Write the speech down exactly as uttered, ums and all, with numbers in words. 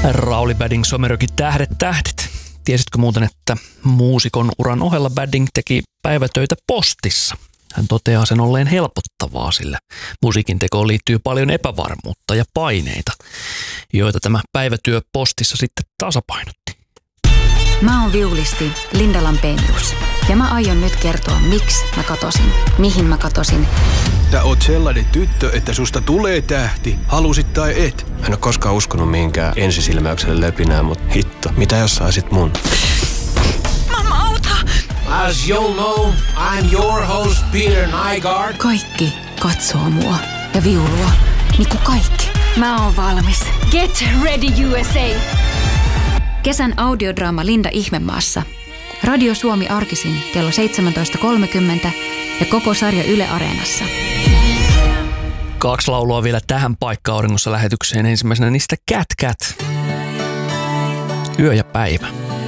Rauli Badding, Somerökin Tähdet tähdet. Tiesitkö muuten, että muusikon uran ohella Badding teki päivätöitä postissa? Hän toteaa sen olleen helpottavaa, sillä musiikin tekoon liittyy paljon epävarmuutta ja paineita, joita tämä päivätyö postissa sitten tasapainotti. Mä oon viulisti Linda Lampenius ja mä aion nyt kertoa, miksi mä katosin, mihin mä katosin. Sä oot sellainen tyttö, että susta tulee tähti, halusit tai et. Mä en oo koskaan uskonut mihinkään ensisilmäykselle löpinään, mut hitto, mitä jos saisit mun? Mamma, auta! As you'll know, I'm your host Peter Nygaard. Kaikki katsoo mua ja viulua, niinku kaikki. Mä oon valmis. Get ready U S A! Kesän audiodraama Linda Ihmemaassa. Radio Suomi arkisin kello seitsemäntoista kolmekymmentä ja koko sarja Yle Areenassa. Kaksi laulua vielä tähän paikkaan auringossa lähetykseen. Ensimmäisenä niistä Cat Cat. Yö ja päivä.